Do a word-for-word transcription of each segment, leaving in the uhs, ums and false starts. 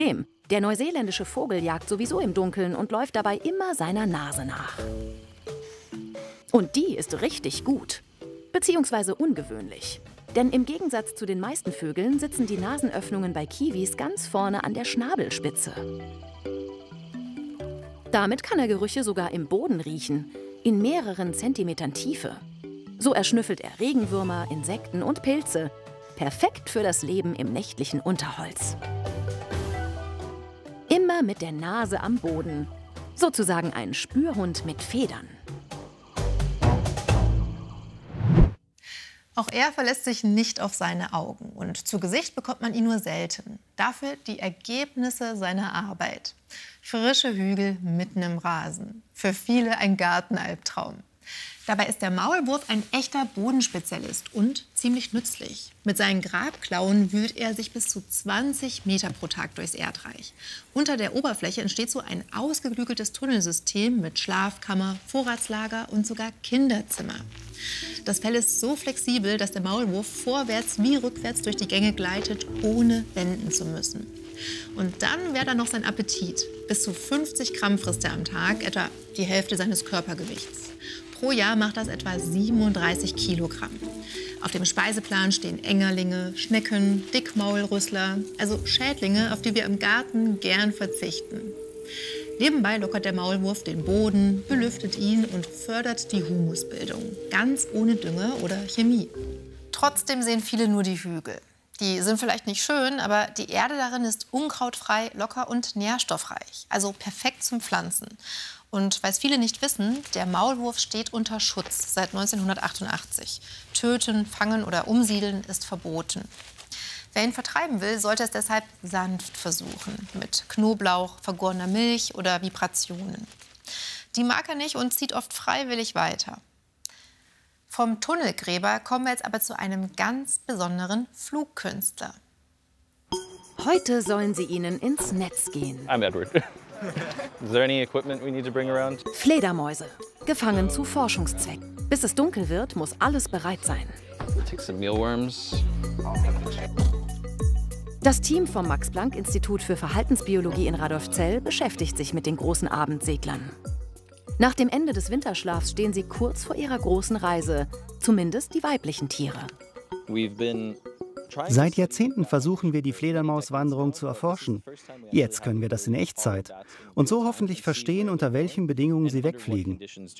Der neuseeländische Vogel jagt sowieso im Dunkeln und läuft dabei immer seiner Nase nach. Und die ist richtig gut. Beziehungsweise ungewöhnlich. Denn im Gegensatz zu den meisten Vögeln sitzen die Nasenöffnungen bei Kiwis ganz vorne an der Schnabelspitze. Damit kann er Gerüche sogar im Boden riechen, in mehreren Zentimetern Tiefe. So erschnüffelt er Regenwürmer, Insekten und Pilze. Perfekt für das Leben im nächtlichen Unterholz. Immer mit der Nase am Boden. Sozusagen ein Spürhund mit Federn. Auch er verlässt sich nicht auf seine Augen und zu Gesicht bekommt man ihn nur selten. Dafür die Ergebnisse seiner Arbeit. Frische Hügel mitten im Rasen. Für viele ein Gartenalbtraum. Dabei ist der Maulwurf ein echter Bodenspezialist und ziemlich nützlich. Mit seinen Grabklauen wühlt er sich bis zu zwanzig Meter pro Tag durchs Erdreich. Unter der Oberfläche entsteht so ein ausgeklügeltes Tunnelsystem mit Schlafkammer, Vorratslager und sogar Kinderzimmer. Das Fell ist so flexibel, dass der Maulwurf vorwärts wie rückwärts durch die Gänge gleitet, ohne wenden zu müssen. Und dann wäre da noch sein Appetit. Bis zu fünfzig Gramm frisst er am Tag, etwa die Hälfte seines Körpergewichts. Pro Jahr macht das etwa siebenunddreißig Kilogramm. Auf dem Speiseplan stehen Engerlinge, Schnecken, Dickmaulrüssler, also Schädlinge, auf die wir im Garten gern verzichten. Nebenbei lockert der Maulwurf den Boden, belüftet ihn und fördert die Humusbildung, ganz ohne Dünger oder Chemie. Trotzdem sehen viele nur die Hügel. Die sind vielleicht nicht schön, aber die Erde darin ist unkrautfrei, locker und nährstoffreich, also perfekt zum Pflanzen. Und weil es viele nicht wissen, der Maulwurf steht unter Schutz seit neunzehnhundertachtundachtzig. Töten, fangen oder umsiedeln ist verboten. Wer ihn vertreiben will, sollte es deshalb sanft versuchen, mit Knoblauch, vergorener Milch oder Vibrationen. Die mag er nicht und zieht oft freiwillig weiter. Vom Tunnelgräber kommen wir jetzt aber zu einem ganz besonderen Flugkünstler. Heute sollen sie ihnen ins Netz gehen. I'm Edward. Is there any equipment we need to bring around? Fledermäuse, gefangen zu Forschungszwecken. Bis es dunkel wird, muss alles bereit sein. Take some mealworms. Das Team vom Max-Planck-Institut für Verhaltensbiologie in Radolfzell beschäftigt sich mit den großen Abendseglern. Nach dem Ende des Winterschlafs stehen sie kurz vor ihrer großen Reise, zumindest die weiblichen Tiere. Seit Jahrzehnten versuchen wir, die Fledermauswanderung zu erforschen. Jetzt können wir das in Echtzeit und so hoffentlich verstehen, unter welchen Bedingungen sie wegfliegen.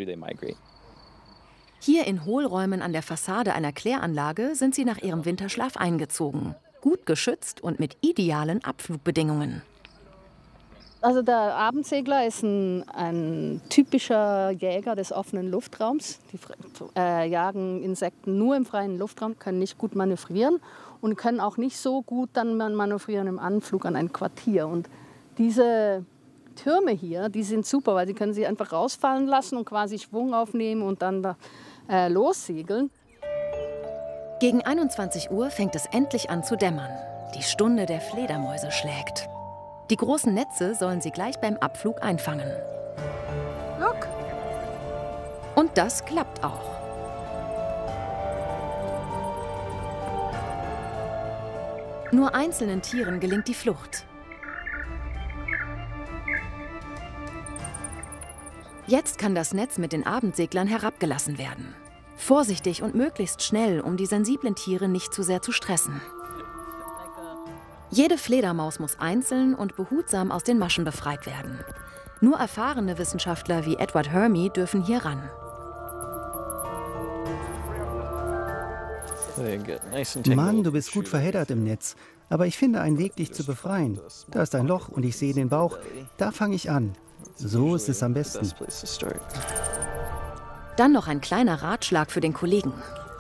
Hier in Hohlräumen an der Fassade einer Kläranlage sind sie nach ihrem Winterschlaf eingezogen. Gut geschützt und mit idealen Abflugbedingungen. Also der Abendsegler ist ein, ein typischer Jäger des offenen Luftraums. Die äh, jagen Insekten nur im freien Luftraum, können nicht gut manövrieren und können auch nicht so gut dann manövrieren im Anflug an ein Quartier. Und diese Türme hier, die sind super, weil sie können sie einfach rausfallen lassen und quasi Schwung aufnehmen und dann da, äh, lossegeln. Gegen einundzwanzig Uhr fängt es endlich an zu dämmern. Die Stunde der Fledermäuse schlägt. Die großen Netze sollen sie gleich beim Abflug einfangen. Look. Und das klappt auch. Nur einzelnen Tieren gelingt die Flucht. Jetzt kann das Netz mit den Abendseglern herabgelassen werden. Vorsichtig und möglichst schnell, um die sensiblen Tiere nicht zu sehr zu stressen. Jede Fledermaus muss einzeln und behutsam aus den Maschen befreit werden. Nur erfahrene Wissenschaftler wie Edward Hermy dürfen hier ran. Mann, du bist gut verheddert im Netz. Aber ich finde einen Weg, dich zu befreien. Da ist ein Loch und ich sehe den Bauch. Da fange ich an. So ist es am besten. Dann noch ein kleiner Ratschlag für den Kollegen.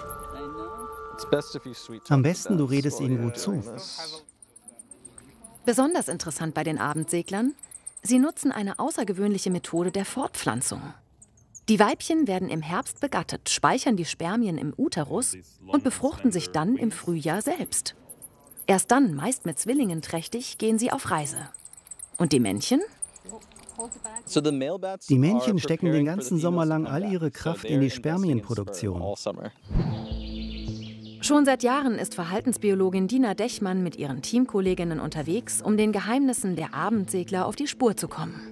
Am besten, du redest ihnen gut zu. Besonders interessant bei den Abendseglern: Sie nutzen eine außergewöhnliche Methode der Fortpflanzung. Die Weibchen werden im Herbst begattet, speichern die Spermien im Uterus und befruchten sich dann im Frühjahr selbst. Erst dann, meist mit Zwillingen trächtig, gehen sie auf Reise. Und die Männchen? Die Männchen stecken den ganzen Sommer lang all ihre Kraft in die Spermienproduktion. Schon seit Jahren ist Verhaltensbiologin Dina Dechmann mit ihren Teamkolleginnen unterwegs, um den Geheimnissen der Abendsegler auf die Spur zu kommen.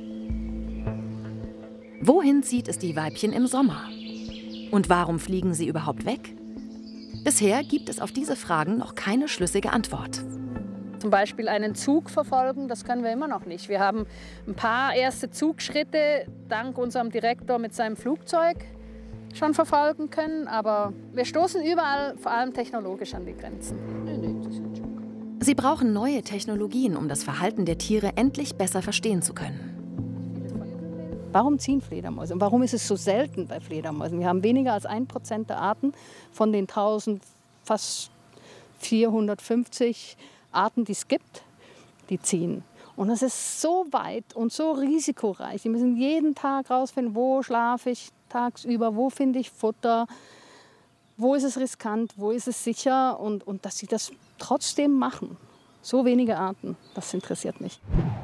Wohin zieht es die Weibchen im Sommer? Und warum fliegen sie überhaupt weg? Bisher gibt es auf diese Fragen noch keine schlüssige Antwort. Zum Beispiel einen Zug verfolgen, das können wir immer noch nicht. Wir haben ein paar erste Zugschritte dank unserem Direktor mit seinem Flugzeug schon verfolgen können, aber wir stoßen überall, vor allem technologisch, an die Grenzen. Sie brauchen neue Technologien, um das Verhalten der Tiere endlich besser verstehen zu können. Warum ziehen Fledermäuse? Und warum ist es so selten bei Fledermäusen? Wir haben weniger als ein Prozent der Arten von den tausend, fast vierhundertfünfzig Arten, die es gibt, die ziehen. Und das ist so weit und so risikoreich. Die müssen jeden Tag rausfinden, wo schlafe ich tagsüber, wo finde ich Futter, wo ist es riskant, wo ist es sicher. Und, und dass sie das trotzdem machen. So wenige Arten, das interessiert mich.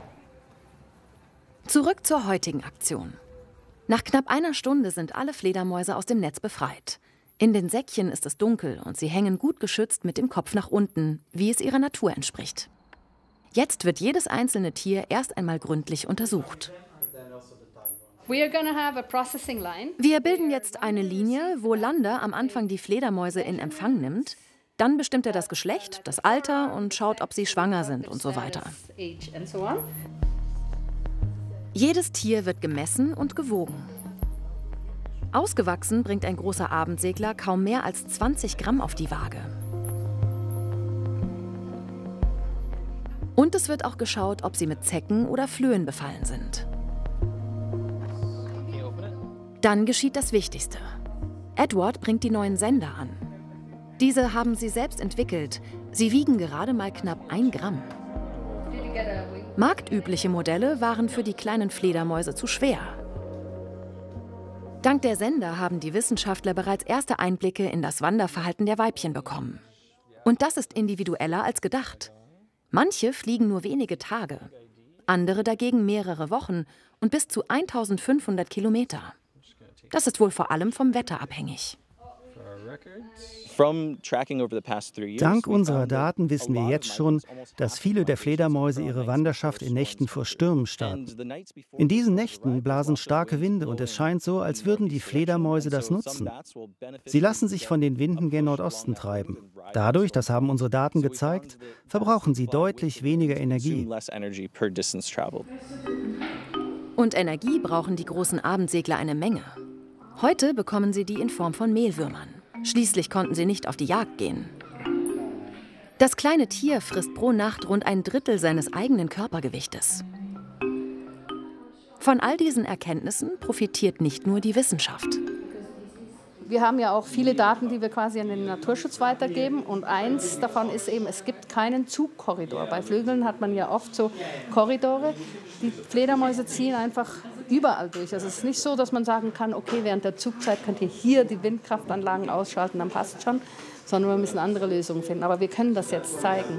Zurück zur heutigen Aktion. Nach knapp einer Stunde sind alle Fledermäuse aus dem Netz befreit. In den Säckchen ist es dunkel und sie hängen gut geschützt mit dem Kopf nach unten, wie es ihrer Natur entspricht. Jetzt wird jedes einzelne Tier erst einmal gründlich untersucht. Wir bilden jetzt eine Linie, wo Lander am Anfang die Fledermäuse in Empfang nimmt. Dann bestimmt er das Geschlecht, das Alter und schaut, ob sie schwanger sind und so weiter. Jedes Tier wird gemessen und gewogen. Ausgewachsen bringt ein großer Abendsegler kaum mehr als zwanzig Gramm auf die Waage. Und es wird auch geschaut, ob sie mit Zecken oder Flöhen befallen sind. Dann geschieht das Wichtigste. Edward bringt die neuen Sender an. Diese haben sie selbst entwickelt. Sie wiegen gerade mal knapp ein Gramm. Marktübliche Modelle waren für die kleinen Fledermäuse zu schwer. Dank der Sender haben die Wissenschaftler bereits erste Einblicke in das Wanderverhalten der Weibchen bekommen. Und das ist individueller als gedacht. Manche fliegen nur wenige Tage, andere dagegen mehrere Wochen und bis zu eintausendfünfhundert Kilometer. Das ist wohl vor allem vom Wetter abhängig. Dank unserer Daten wissen wir jetzt schon, dass viele der Fledermäuse ihre Wanderschaft in Nächten vor Stürmen starten. In diesen Nächten blasen starke Winde und es scheint so, als würden die Fledermäuse das nutzen. Sie lassen sich von den Winden gen Nordosten treiben. Dadurch, das haben unsere Daten gezeigt, verbrauchen sie deutlich weniger Energie. Und Energie brauchen die großen Abendsegler eine Menge. Heute bekommen sie die in Form von Mehlwürmern. Schließlich konnten sie nicht auf die Jagd gehen. Das kleine Tier frisst pro Nacht rund ein Drittel seines eigenen Körpergewichtes. Von all diesen Erkenntnissen profitiert nicht nur die Wissenschaft. Wir haben ja auch viele Daten, die wir quasi an den Naturschutz weitergeben. Und eins davon ist eben, es gibt keinen Zugkorridor. Bei Vögeln hat man ja oft so Korridore. Die Fledermäuse ziehen einfach überall durch. Also es ist nicht so, dass man sagen kann, okay, während der Zugzeit könnt ihr hier die Windkraftanlagen ausschalten, dann passt schon. Sondern wir müssen andere Lösungen finden. Aber wir können das jetzt zeigen.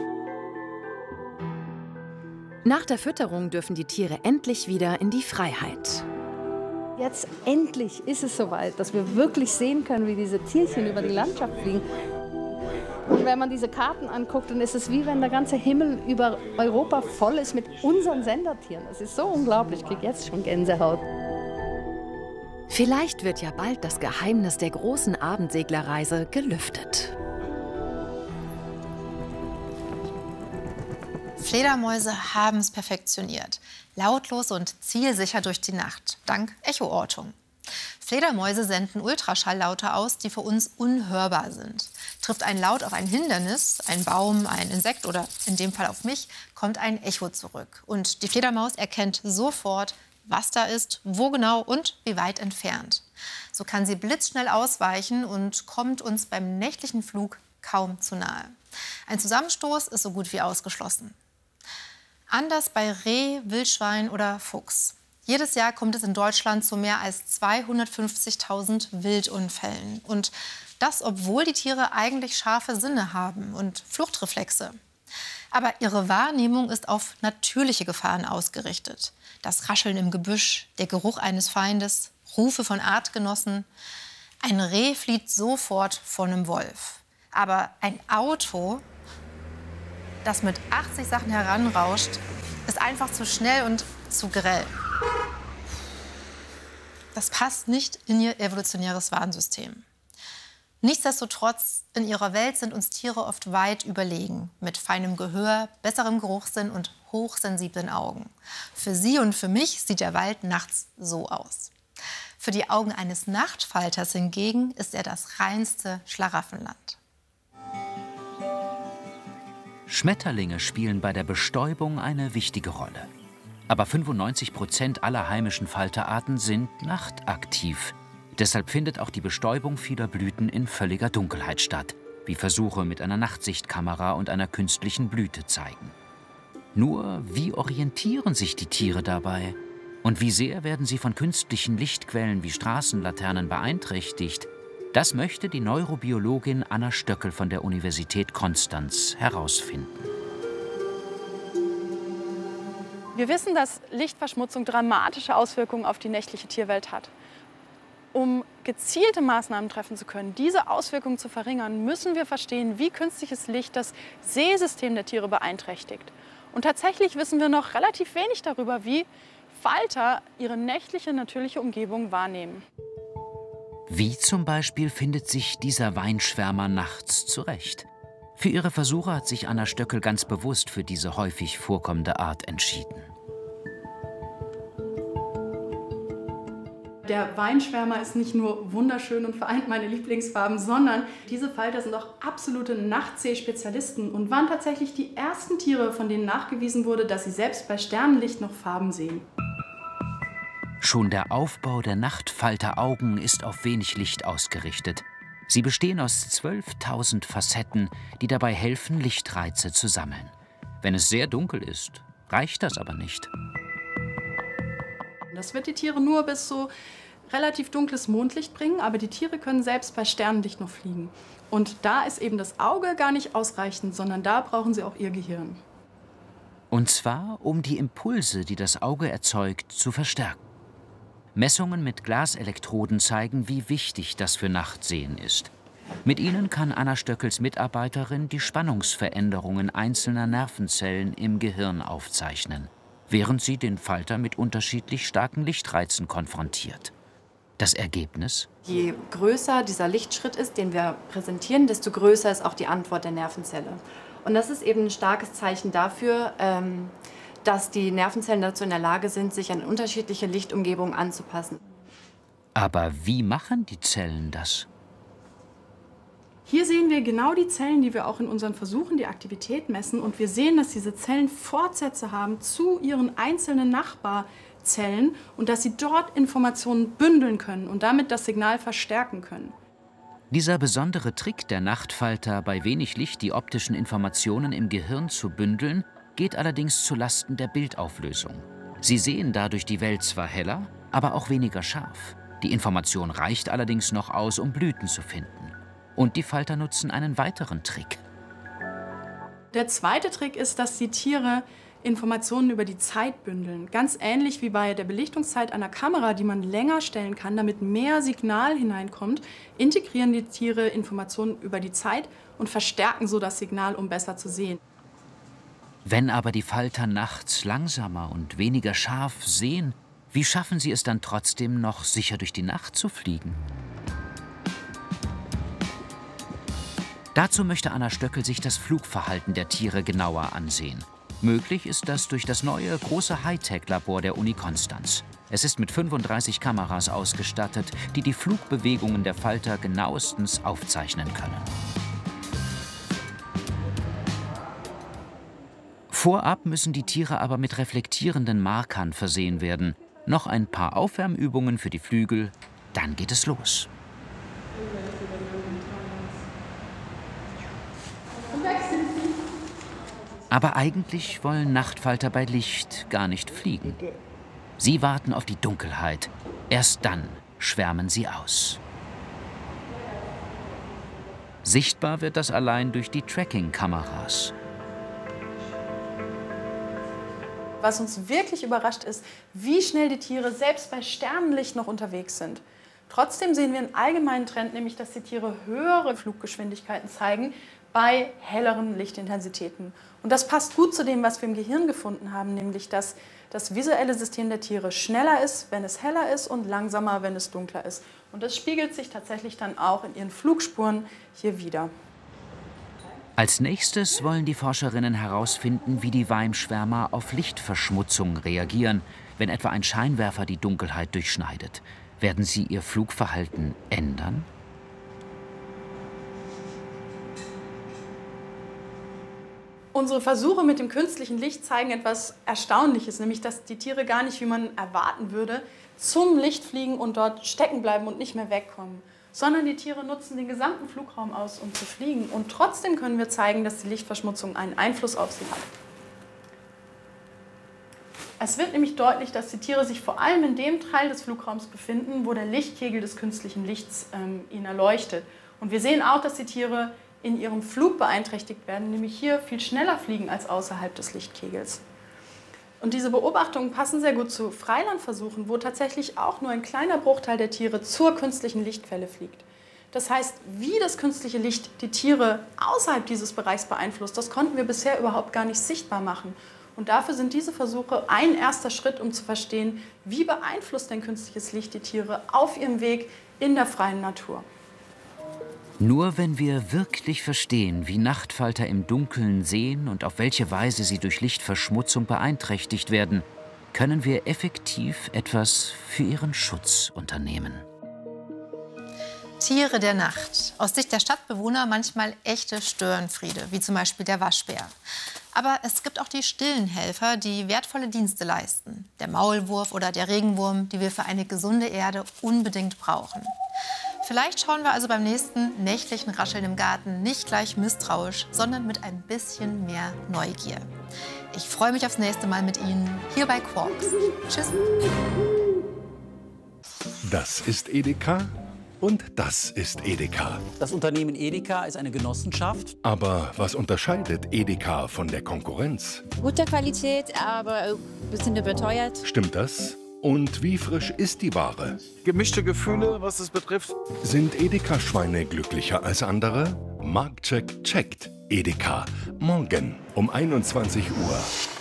Nach der Fütterung dürfen die Tiere endlich wieder in die Freiheit. Jetzt endlich ist es soweit, dass wir wirklich sehen können, wie diese Tierchen über die Landschaft fliegen. Und wenn man diese Karten anguckt, dann ist es wie wenn der ganze Himmel über Europa voll ist mit unseren Sendertieren. Das ist so unglaublich, ich kriege jetzt schon Gänsehaut. Vielleicht wird ja bald das Geheimnis der großen Abendseglerreise gelüftet. Fledermäuse haben es perfektioniert. Lautlos und zielsicher durch die Nacht, dank Echoortung. Fledermäuse senden Ultraschalllaute aus, die für uns unhörbar sind. Trifft ein Laut auf ein Hindernis, ein Baum, ein Insekt oder in dem Fall auf mich, kommt ein Echo zurück. Und die Fledermaus erkennt sofort, was da ist, wo genau und wie weit entfernt. So kann sie blitzschnell ausweichen und kommt uns beim nächtlichen Flug kaum zu nahe. Ein Zusammenstoß ist so gut wie ausgeschlossen. Anders bei Reh, Wildschwein oder Fuchs. Jedes Jahr kommt es in Deutschland zu mehr als zweihundertfünfzigtausend Wildunfällen. Und das, obwohl die Tiere eigentlich scharfe Sinne haben und Fluchtreflexe. Aber ihre Wahrnehmung ist auf natürliche Gefahren ausgerichtet. Das Rascheln im Gebüsch, der Geruch eines Feindes, Rufe von Artgenossen. Ein Reh flieht sofort vor einem Wolf. Aber ein Auto, das mit achtzig Sachen heranrauscht, ist einfach zu schnell und zu grell. Das passt nicht in ihr evolutionäres Warnsystem. Nichtsdestotrotz, in ihrer Welt sind uns Tiere oft weit überlegen, mit feinem Gehör, besserem Geruchssinn und hochsensiblen Augen. Für sie und für mich sieht der Wald nachts so aus. Für die Augen eines Nachtfalters hingegen ist er das reinste Schlaraffenland. Schmetterlinge spielen bei der Bestäubung eine wichtige Rolle. Aber fünfundneunzig Prozent aller heimischen Falterarten sind nachtaktiv. Deshalb findet auch die Bestäubung vieler Blüten in völliger Dunkelheit statt, wie Versuche mit einer Nachtsichtkamera und einer künstlichen Blüte zeigen. Nur, wie orientieren sich die Tiere dabei? Und wie sehr werden sie von künstlichen Lichtquellen wie Straßenlaternen beeinträchtigt? Das möchte die Neurobiologin Anna Stöckel von der Universität Konstanz herausfinden. Wir wissen, dass Lichtverschmutzung dramatische Auswirkungen auf die nächtliche Tierwelt hat. Um gezielte Maßnahmen treffen zu können, diese Auswirkungen zu verringern, müssen wir verstehen, wie künstliches Licht das Sehsystem der Tiere beeinträchtigt. Und tatsächlich wissen wir noch relativ wenig darüber, wie Falter ihre nächtliche natürliche Umgebung wahrnehmen. Wie zum Beispiel findet sich dieser Weinschwärmer nachts zurecht? Für ihre Versuche hat sich Anna Stöckel ganz bewusst für diese häufig vorkommende Art entschieden. Der Weinschwärmer ist nicht nur wunderschön und vereint meine Lieblingsfarben, sondern diese Falter sind auch absolute Nachtsehspezialisten und waren tatsächlich die ersten Tiere, von denen nachgewiesen wurde, dass sie selbst bei Sternenlicht noch Farben sehen. Schon der Aufbau der Nachtfalteraugen ist auf wenig Licht ausgerichtet. Sie bestehen aus zwölftausend Facetten, die dabei helfen, Lichtreize zu sammeln. Wenn es sehr dunkel ist, reicht das aber nicht. Das wird die Tiere nur bis so relativ dunkles Mondlicht bringen, aber die Tiere können selbst bei Sternenlicht noch fliegen. Und da ist eben das Auge gar nicht ausreichend, sondern da brauchen sie auch ihr Gehirn. Und zwar, um die Impulse, die das Auge erzeugt, zu verstärken. Messungen mit Glaselektroden zeigen, wie wichtig das für Nachtsehen ist. Mit ihnen kann Anna Stöckels Mitarbeiterin die Spannungsveränderungen einzelner Nervenzellen im Gehirn aufzeichnen, während sie den Falter mit unterschiedlich starken Lichtreizen konfrontiert. Das Ergebnis? Je größer dieser Lichtschritt ist, den wir präsentieren, desto größer ist auch die Antwort der Nervenzelle. Und das ist eben ein starkes Zeichen dafür, ähm, dass die Nervenzellen dazu in der Lage sind, sich an unterschiedliche Lichtumgebungen anzupassen. Aber wie machen die Zellen das? Hier sehen wir genau die Zellen, die wir auch in unseren Versuchen die Aktivität messen. Und wir sehen, dass diese Zellen Fortsätze haben zu ihren einzelnen Nachbarzellen und dass sie dort Informationen bündeln können und damit das Signal verstärken können. Dieser besondere Trick der Nachtfalter, bei wenig Licht die optischen Informationen im Gehirn zu bündeln, geht allerdings zulasten der Bildauflösung. Sie sehen dadurch die Welt zwar heller, aber auch weniger scharf. Die Information reicht allerdings noch aus, um Blüten zu finden. Und die Falter nutzen einen weiteren Trick. Der zweite Trick ist, dass die Tiere Informationen über die Zeit bündeln. Ganz ähnlich wie bei der Belichtungszeit einer Kamera, die man länger stellen kann, damit mehr Signal hineinkommt, integrieren die Tiere Informationen über die Zeit und verstärken so das Signal, um besser zu sehen. Wenn aber die Falter nachts langsamer und weniger scharf sehen, wie schaffen sie es dann trotzdem noch, sicher durch die Nacht zu fliegen? Dazu möchte Anna Stöckel sich das Flugverhalten der Tiere genauer ansehen. Möglich ist das durch das neue große Hightech-Labor der Uni Konstanz. Es ist mit fünfunddreißig Kameras ausgestattet, die die Flugbewegungen der Falter genauestens aufzeichnen können. Vorab müssen die Tiere aber mit reflektierenden Markern versehen werden. Noch ein paar Aufwärmübungen für die Flügel, dann geht es los. Aber eigentlich wollen Nachtfalter bei Licht gar nicht fliegen. Sie warten auf die Dunkelheit. Erst dann schwärmen sie aus. Sichtbar wird das allein durch die Tracking-Kameras. Was uns wirklich überrascht ist, wie schnell die Tiere selbst bei Sternenlicht noch unterwegs sind. Trotzdem sehen wir einen allgemeinen Trend, nämlich dass die Tiere höhere Fluggeschwindigkeiten zeigen bei helleren Lichtintensitäten. Und das passt gut zu dem, was wir im Gehirn gefunden haben, nämlich dass das visuelle System der Tiere schneller ist, wenn es heller ist, und langsamer, wenn es dunkler ist. Und das spiegelt sich tatsächlich dann auch in ihren Flugspuren hier wider. Als nächstes wollen die Forscherinnen herausfinden, wie die Weimschwärmer auf Lichtverschmutzung reagieren, wenn etwa ein Scheinwerfer die Dunkelheit durchschneidet. Werden sie ihr Flugverhalten ändern? Unsere Versuche mit dem künstlichen Licht zeigen etwas Erstaunliches, nämlich dass die Tiere gar nicht, wie man erwarten würde, zum Licht fliegen und dort stecken bleiben und nicht mehr wegkommen, sondern die Tiere nutzen den gesamten Flugraum aus, um zu fliegen. Und trotzdem können wir zeigen, dass die Lichtverschmutzung einen Einfluss auf sie hat. Es wird nämlich deutlich, dass die Tiere sich vor allem in dem Teil des Flugraums befinden, wo der Lichtkegel des künstlichen Lichts ähm, ihnen erleuchtet. Und wir sehen auch, dass die Tiere in ihrem Flug beeinträchtigt werden, nämlich hier viel schneller fliegen als außerhalb des Lichtkegels. Und diese Beobachtungen passen sehr gut zu Freilandversuchen, wo tatsächlich auch nur ein kleiner Bruchteil der Tiere zur künstlichen Lichtquelle fliegt. Das heißt, wie das künstliche Licht die Tiere außerhalb dieses Bereichs beeinflusst, das konnten wir bisher überhaupt gar nicht sichtbar machen. Und dafür sind diese Versuche ein erster Schritt, um zu verstehen, wie beeinflusst denn künstliches Licht die Tiere auf ihrem Weg in der freien Natur. Nur wenn wir wirklich verstehen, wie Nachtfalter im Dunkeln sehen und auf welche Weise sie durch Lichtverschmutzung beeinträchtigt werden, können wir effektiv etwas für ihren Schutz unternehmen. Tiere der Nacht. Aus Sicht der Stadtbewohner manchmal echte Störenfriede, wie zum Beispiel der Waschbär. Aber es gibt auch die stillen Helfer, die wertvolle Dienste leisten. Der Maulwurf oder der Regenwurm, die wir für eine gesunde Erde unbedingt brauchen. Vielleicht schauen wir also beim nächsten nächtlichen Rascheln im Garten nicht gleich misstrauisch, sondern mit ein bisschen mehr Neugier. Ich freue mich aufs nächste Mal mit Ihnen hier bei Quarks. Tschüss. Das ist Edeka und das ist Edeka. Das Unternehmen Edeka ist eine Genossenschaft. Aber was unterscheidet Edeka von der Konkurrenz? Gute Qualität, aber ein bisschen überteuert. Stimmt das? Und wie frisch ist die Ware? Gemischte Gefühle, was es betrifft. Sind Edeka-Schweine glücklicher als andere? Marktcheck checkt. Edeka. Morgen um einundzwanzig Uhr.